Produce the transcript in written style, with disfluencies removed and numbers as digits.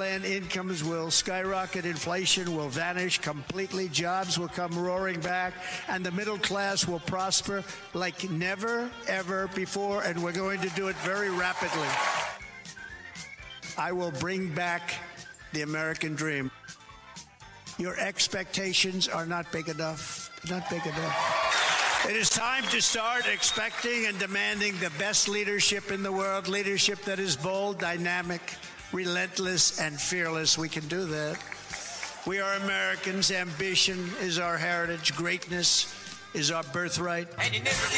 land, incomes will skyrocket, inflation will vanish completely, jobs will come roaring back, and the middle class will prosper like never, ever before, and we're going to do it very rapidly. I will bring back the American dream. Your expectations are not big enough. Not big enough. It is time to start expecting and demanding the best leadership in the world, leadership that is bold, dynamic, relentless, and fearless. We can do that. We are Americans. Ambition is our heritage. Greatness is our birthright.